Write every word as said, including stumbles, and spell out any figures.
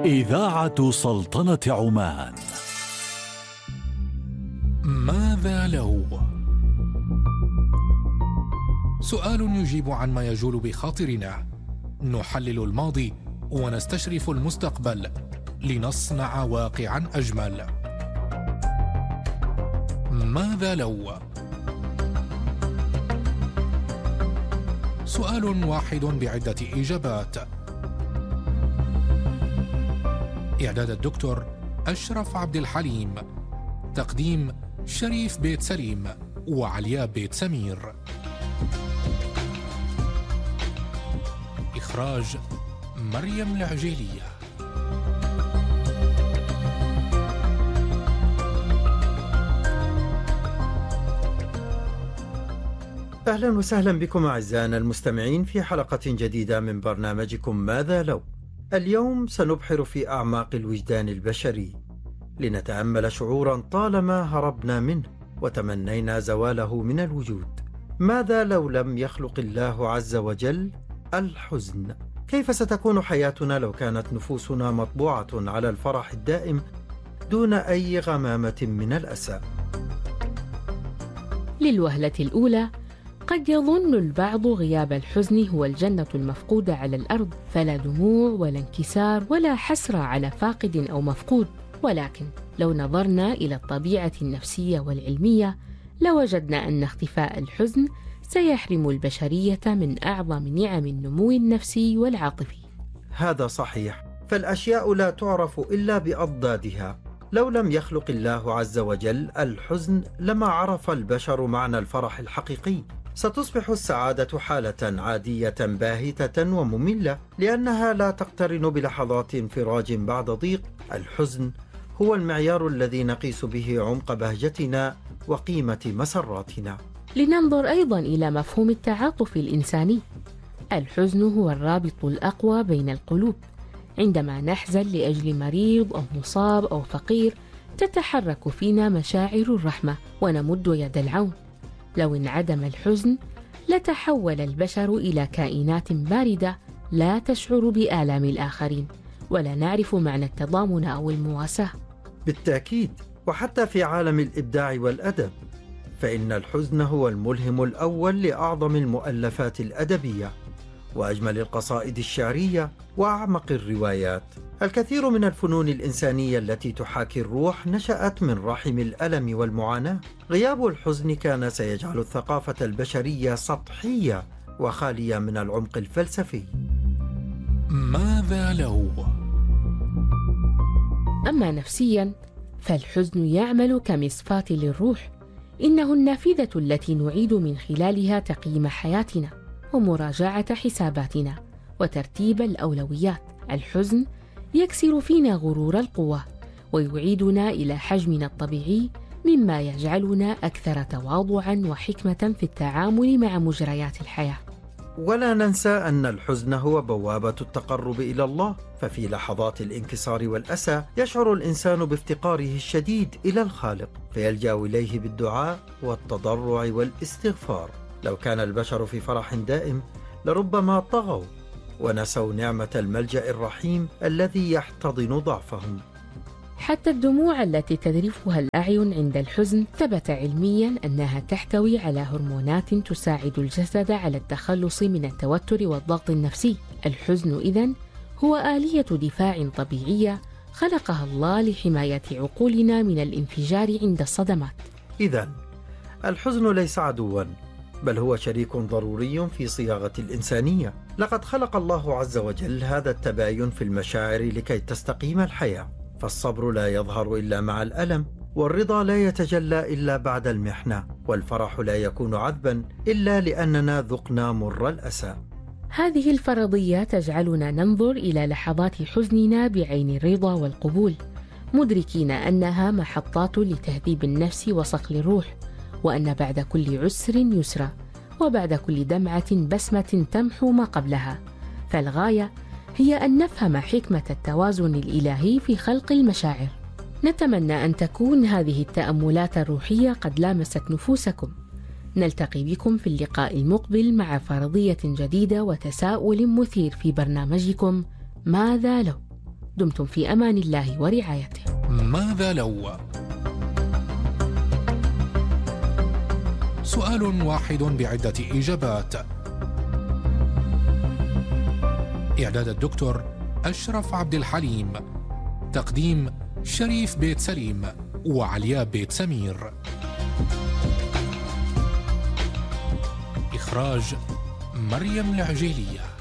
إذاعة سلطنة عمان. ماذا لو؟ سؤال يجيب عن ما يجول بخاطرنا، نحلل الماضي ونستشرف المستقبل لنصنع واقعا أجمل. ماذا لو؟ سؤال واحد بعدة إجابات. إعداد الدكتور أشرف عبد الحليم، تقديم شريف بيت سليم وعليا بيت سمير، إخراج مريم العجيلية. أهلا وسهلا بكم أعزائنا المستمعين في حلقة جديدة من برنامجكم ماذا لو. اليوم سنبحر في أعماق الوجدان البشري لنتأمل شعورا طالما هربنا منه وتمنينا زواله من الوجود. ماذا لو لم يخلق الله عز وجل الحزن؟ كيف ستكون حياتنا لو كانت نفوسنا مطبوعة على الفرح الدائم دون أي غمامة من الأسى؟ للوهلة الأولى قد يظن البعض غياب الحزن هو الجنة المفقودة على الأرض، فلا دموع ولا انكسار ولا حسرة على فاقد أو مفقود. ولكن لو نظرنا إلى الطبيعة النفسية والعلمية لوجدنا أن اختفاء الحزن سيحرم البشرية من أعظم نعم النمو النفسي والعاطفي. هذا صحيح، فالأشياء لا تعرف إلا بأضدادها. لو لم يخلق الله عز وجل الحزن لما عرف البشر معنى الفرح الحقيقي. ستصبح السعادة حالة عادية باهتة ومملة لأنها لا تقترن بلحظات انفراج بعد ضيق. الحزن هو المعيار الذي نقيس به عمق بهجتنا وقيمة مسراتنا. لننظر أيضا إلى مفهوم التعاطف الإنساني. الحزن هو الرابط الأقوى بين القلوب. عندما نحزن لأجل مريض أو مصاب أو فقير تتحرك فينا مشاعر الرحمة ونمد يد العون. لو انعدم الحزن لتحول البشر إلى كائنات باردة لا تشعر بآلام الآخرين ولا نعرف معنى التضامن أو المواساة. بالتأكيد، وحتى في عالم الإبداع والأدب فإن الحزن هو الملهم الأول لأعظم المؤلفات الأدبية وأجمل القصائد الشعرية وأعمق الروايات. الكثير من الفنون الإنسانية التي تحاكي الروح نشأت من رحم الألم والمعاناة. غياب الحزن كان سيجعل الثقافة البشرية سطحية وخالية من العمق الفلسفي. ماذا لو؟ أما نفسيا فالحزن يعمل كمصفاة للروح. إنه النافذة التي نعيد من خلالها تقييم حياتنا ومراجعة حساباتنا وترتيب الأولويات. الحزن يكسر فينا غرور القوة ويعيدنا إلى حجمنا الطبيعي، مما يجعلنا أكثر تواضعا وحكمة في التعامل مع مجريات الحياة. ولا ننسى أن الحزن هو بوابة التقرب إلى الله، ففي لحظات الانكسار والأسى يشعر الإنسان بافتقاره الشديد إلى الخالق فيلجأ إليه بالدعاء والتضرع والاستغفار. لو كان البشر في فرح دائم لربما طغوا ونسوا نعمة الملجأ الرحيم الذي يحتضن ضعفهم. حتى الدموع التي تذرفها الأعين عند الحزن ثبت علميا أنها تحتوي على هرمونات تساعد الجسد على التخلص من التوتر والضغط النفسي. الحزن إذن هو آلية دفاع طبيعية خلقها الله لحماية عقولنا من الانفجار عند الصدمات. إذن الحزن ليس عدوا، بل هو شريك ضروري في صياغة الإنسانية. لقد خلق الله عز وجل هذا التباين في المشاعر لكي تستقيم الحياة. فالصبر لا يظهر إلا مع الألم، والرضا لا يتجلى إلا بعد المحنة، والفرح لا يكون عذبا إلا لأننا ذقنا مر الأسى. هذه الفرضية تجعلنا ننظر إلى لحظات حزننا بعين الرضا والقبول، مدركين أنها محطات لتهذيب النفس وصقل الروح، وأن بعد كل عسر يسرا، وبعد كل دمعة بسمة تمحو ما قبلها. فالغاية هي أن نفهم حكمة التوازن الإلهي في خلق المشاعر. نتمنى أن تكون هذه التأملات الروحية قد لامست نفوسكم. نلتقي بكم في اللقاء المقبل مع فرضية جديدة وتساؤل مثير في برنامجكم ماذا لو. دمتم في أمان الله ورعايته. ماذا لو؟ سؤال واحد بعدة إجابات. إعداد الدكتور أشرف عبد الحليم. تقديم شريف بيت سليم وعلياء بيت سمير. إخراج مريم العجيلية.